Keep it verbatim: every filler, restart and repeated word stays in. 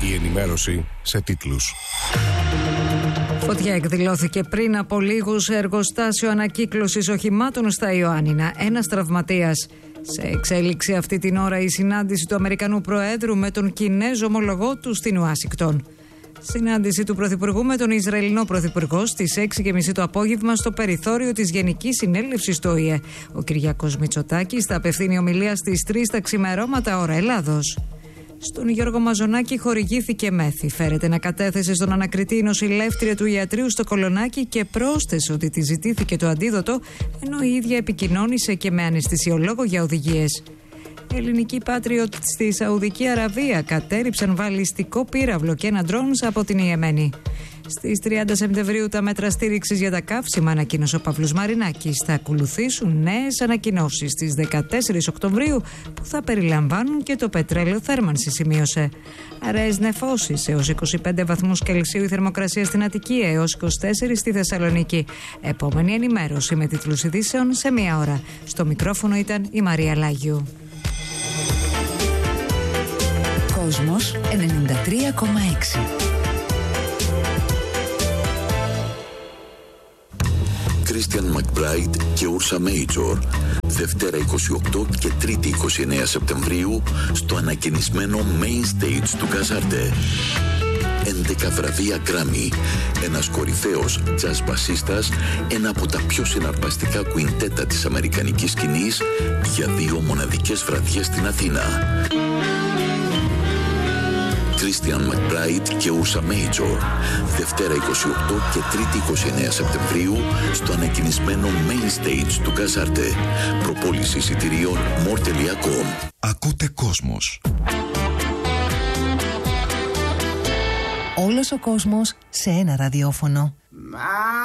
Η ενημέρωση σε τίτλους. Φωτιά εκδηλώθηκε πριν από λίγο σε εργοστάσιο ανακύκλωσης οχημάτων στα Ιωάννινα. Ένας τραυματίας. Σε εξέλιξη αυτή την ώρα η συνάντηση του Αμερικανού Προέδρου με τον Κινέζο ομολογό του στην Ουάσιγκτον. Συνάντηση του Πρωθυπουργού με τον Ισραηλινό Πρωθυπουργό στις έξι και μισή το απόγευμα στο περιθώριο της Γενικής Συνέλευσης του Ο Η Ε. Ο Κυριάκος Μητσοτάκης θα απευθύνει ομιλία στις τρεις τα ξημερώματα ώρα Ελλάδος. Στον Γιώργο Μαζονάκη χορηγήθηκε μέθη. Φέρεται να κατέθεσε στον ανακριτή η νοσηλεύτρια του ιατρίου στο Κολονάκι και πρόσθεσε ότι τη ζητήθηκε το αντίδοτο, ενώ η ίδια επικοινώνησε και με αναισθησιολόγο για οδηγίες. Ελληνικοί Patriot στη Σαουδική Αραβία κατέριψαν βαλιστικό πύραυλο και ένα ντρόουν από την Ιεμένη. Στις τριάντα Σεπτεμβρίου τα μέτρα στήριξης για τα καύσιμα, ανακοίνωσε ο Παύλος Μαρινάκης. Θα ακολουθήσουν νέες ανακοινώσεις στις δεκατέσσερις Οκτωβρίου που θα περιλαμβάνουν και το πετρέλαιο θέρμανση, σημείωσε. Αραιές νεφώσεις έως είκοσι πέντε βαθμούς Κελσίου η θερμοκρασία στην Αττική, έως είκοσι τέσσερα στη Θεσσαλονίκη. Επόμενη ενημέρωση με τίτλους ειδήσεων σε μία ώρα. Στο μικρόφωνο ήταν η Μαρία Λάγιου. Κόσμος ενενήντα τρία κόμμα έξι. Christian McBride και Ursa Major, Δευτέρα είκοσι οκτώ και Τρίτη είκοσι εννέα Σεπτεμβρίου στο ανακαινισμένο Main Stage του Καζάρτε. έντεκα βραβεία Grammy, ένας κορυφαίος jazz μπασίστας, ένα από τα πιο συναρπαστικά κουιντέτα της αμερικανικής σκηνής για δύο μοναδικές βραδιές στην Αθήνα. Christian McBride και Ursa Major, Δευτέρα είκοσι οκτώ και Τρίτη είκοσι εννέα Σεπτεμβρίου στο ανακαινισμένο Main Stage του Καζάρτε. Προπόληση εισιτηρίων more τελεία com. Ακούτε Κόσμος. Όλος ο κόσμος σε ένα ραδιόφωνο.